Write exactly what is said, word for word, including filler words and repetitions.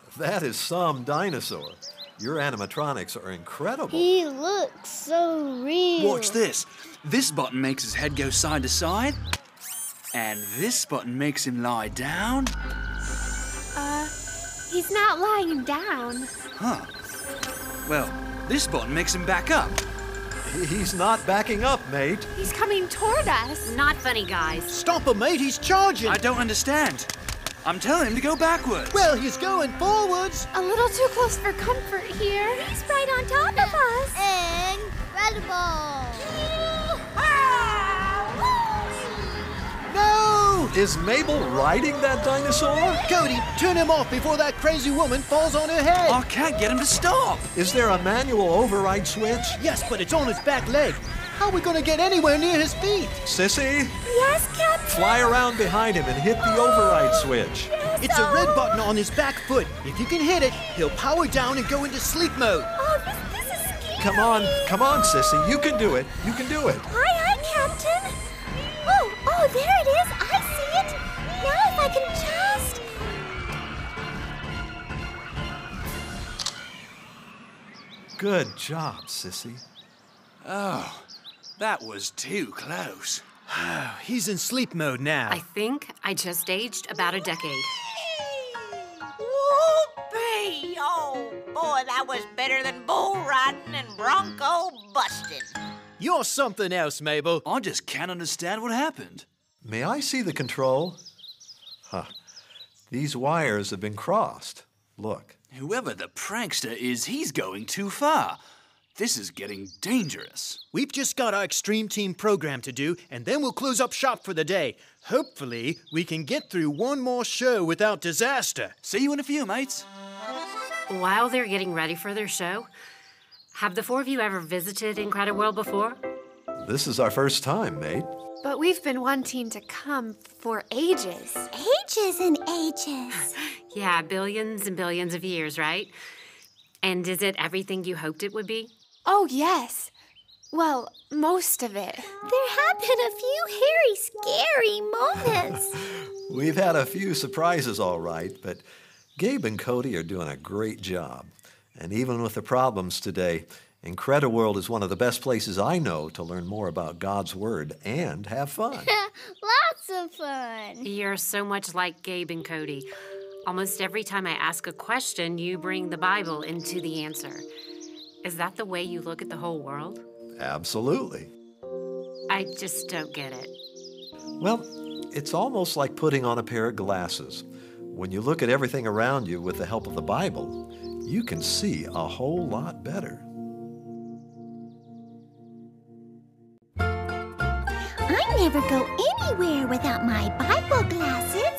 That is some dinosaur. Your animatronics are incredible. He looks so real. Watch this. This button makes his head go side to side. And this button makes him lie down. Uh, he's not lying down. Huh. Well, this button makes him back up. He's not backing up, mate. He's coming toward us. Not funny, guys. Stop him, mate. He's charging. I don't understand. I'm telling him to go backwards. Well, he's going forwards. A little too close for comfort here. He's right on top of us. Incredible. No! Is Mabel riding that dinosaur? Cody, turn him off before that crazy woman falls on her head. I can't get him to stop. Is there a manual override switch? Yes, but it's on his back leg. How are we going to get anywhere near his feet? Sissy, Yes, Captain. fly around behind him and hit the override switch. It's a red button on his back foot. If you can hit it, he'll power down and go into sleep mode. Oh, this, this is scary. Come on, come on, Sissy. You can do it. You can do it. Aye, aye, Captain. Oh, oh, there it is. I see it. Now if I can just... Good job, Sissy. Oh, that was too close. He's in sleep mode now. I think I just aged about a decade. Whoopee! Oh, boy, that was better than bull riding and bronco busting. You're something else, Mabel. I just can't understand what happened. May I see the control? Huh. These wires have been crossed. Look. Whoever the prankster is, he's going too far. This is getting dangerous. We've just got our Extreme Team program to do, and then we'll close up shop for the day. Hopefully, we can get through one more show without disaster. See you in a few, mates. While they're getting ready for their show, have the four of you ever visited Incrediworld before? This is our first time, mate. But we've been wanting to come for ages. Ages and ages. Yeah, billions and billions of years, right? And is it everything you hoped it would be? Oh, yes. Well, most of it. There have been a few hairy, scary moments. We've had a few surprises, all right, but Gabe and Cody are doing a great job. And even with the problems today, Incrediworld is one of the best places I know to learn more about God's Word and have fun. Lots of fun. You're so much like Gabe and Cody. Almost every time I ask a question, you bring the Bible into the answer. Is that the way you look at the whole world? Absolutely. I just don't get it. Well, it's almost like putting on a pair of glasses. When you look at everything around you with the help of the Bible, you can see a whole lot better. I never go anywhere without my Bible glasses.